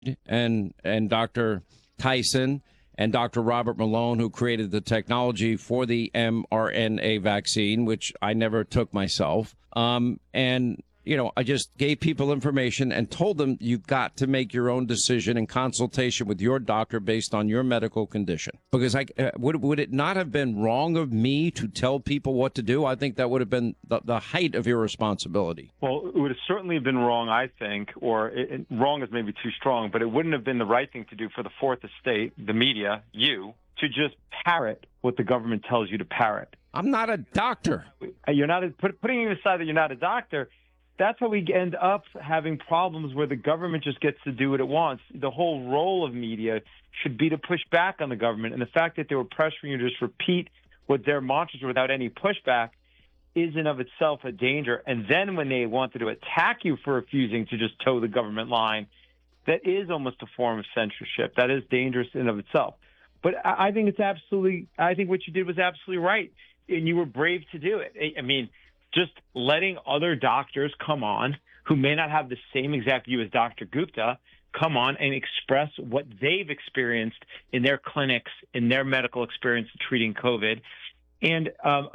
and Dr. Tyson and Dr. Robert Malone, who created the technology for the mRNA vaccine, which I never took myself. And, you know, I just gave people information and told them you've got to make your own decision in consultation with your doctor based on your medical condition. Because would it not have been wrong of me to tell people what to do? I think that would have been the height of irresponsibility. Well, it would have certainly been wrong, I think, or wrong is maybe too strong, but it wouldn't have been the right thing to do for the fourth estate, the media, you, to just parrot what the government tells you to parrot. I'm not a doctor. You're not putting aside that you're not a doctor. That's how we end up having problems where the government just gets to do what it wants. The whole role of media should be to push back on the government. And the fact that they were pressuring you to just repeat what their mantras were without any pushback is in of itself a danger. And then when they wanted to attack you for refusing to just toe the government line, that is almost a form of censorship. That is dangerous in of itself. But I think I think what you did was absolutely right. And you were brave to do it. I mean, just letting other doctors come on who may not have the same exact view as Dr. Gupta come on and express what they've experienced in their clinics, in their medical experience treating COVID. And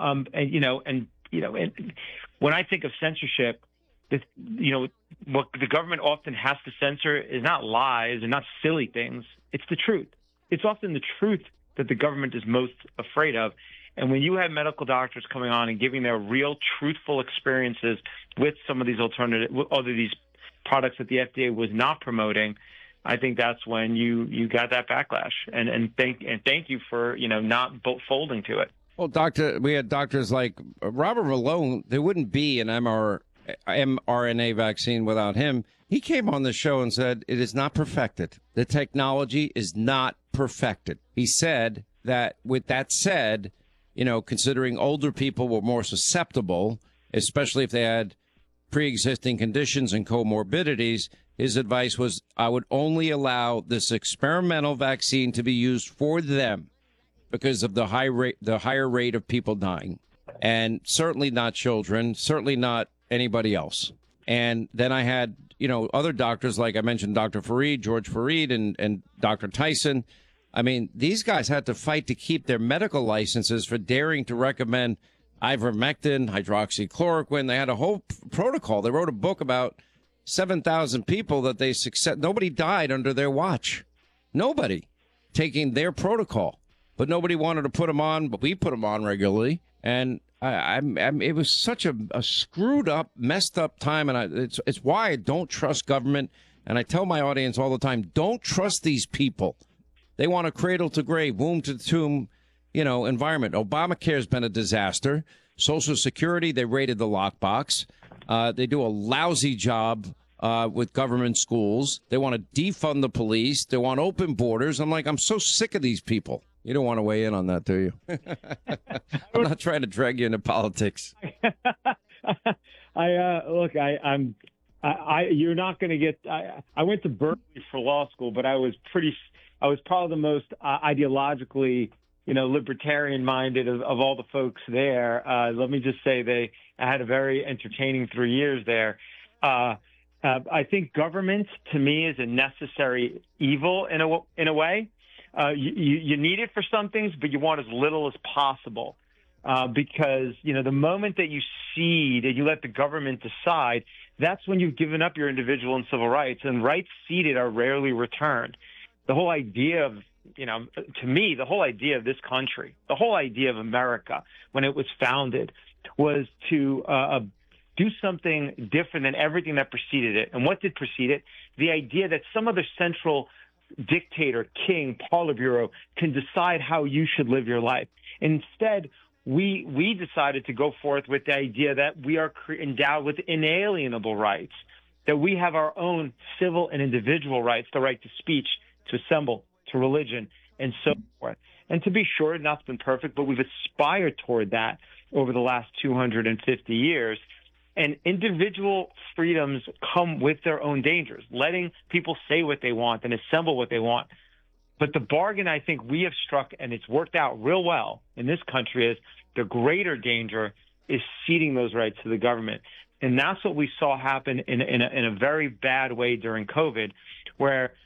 when I think of censorship, what the government often has to censor is not lies and not silly things. It's the truth. It's often the truth that the government is most afraid of. And when you have medical doctors coming on and giving their real, truthful experiences with some of these these products that the FDA was not promoting, I think that's when you got that backlash. And thank you for not folding to it. Well, we had doctors like Robert Malone. There wouldn't be an mRNA vaccine without him. He came on the show and said it is not perfected. The technology is not perfected. He said that with that said, considering older people were more susceptible, especially if they had pre-existing conditions and comorbidities, his advice was, I would only allow this experimental vaccine to be used for them because of the higher rate of people dying, and certainly not children, certainly not anybody else. And then I had, other doctors, like I mentioned, Dr. Fareed, George Fareed, and Dr. Tyson. I mean, these guys had to fight to keep their medical licenses for daring to recommend ivermectin, hydroxychloroquine. They had a whole protocol. They wrote a book about 7,000 people that they nobody died under their watch. Nobody taking their protocol. But nobody wanted to put them on, but we put them on regularly. And it was such a screwed up, messed up time. And it's why I don't trust government. And I tell my audience all the time, don't trust these people. They want a cradle to grave, womb to tomb, environment. Obamacare's been a disaster. Social Security, they raided the lockbox. They do a lousy job with government schools. They want to defund the police. They want open borders. I'm so sick of these people. You don't want to weigh in on that, do you? I'm not trying to drag you into politics. You're not going to get. I went to Berkeley for law school, but I was probably the most ideologically, libertarian-minded of all the folks there. Let me just say I had a very entertaining 3 years there. I think government, to me, is a necessary evil in a way. You need it for some things, but you want as little as possible. Because, the moment that you cede and you let the government decide, that's when you've given up your individual and civil rights. And rights ceded are rarely returned. The whole idea of, to me, the whole idea of this country, the whole idea of America when it was founded was to do something different than everything that preceded it. And what did precede it? The idea that some other central dictator, king, Politburo can decide how you should live your life. Instead, we decided to go forth with the idea that we are endowed with inalienable rights, that we have our own civil and individual rights, the right to speech, to assemble, to religion, and so forth. And to be sure, not been perfect, but we've aspired toward that over the last 250 years. And individual freedoms come with their own dangers, letting people say what they want and assemble what they want. But the bargain I think we have struck, and it's worked out real well in this country, is the greater danger is ceding those rights to the government. And that's what we saw happen in a very bad way during COVID, where